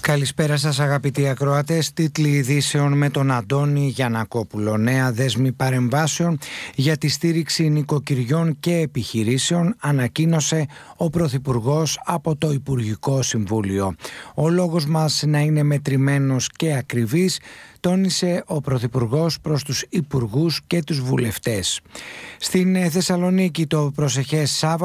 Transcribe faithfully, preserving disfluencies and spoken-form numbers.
Καλησπέρα σας αγαπητοί ακροατές. Τίτλοι ειδήσεων με τον Αντώνη Γιαννακόπουλο. Νέα δέσμη παρεμβάσεων για τη στήριξη νοικοκυριών και επιχειρήσεων ανακοίνωσε ο Πρωθυπουργός από το Υπουργικό Συμβούλιο. Ο λόγος μας να είναι μετρημένος και ακριβής, τόνισε ο Πρωθυπουργός προς τους υπουργούς και τους βουλευτές. Στην Θεσσαλονίκη το προσεχές Σάββατο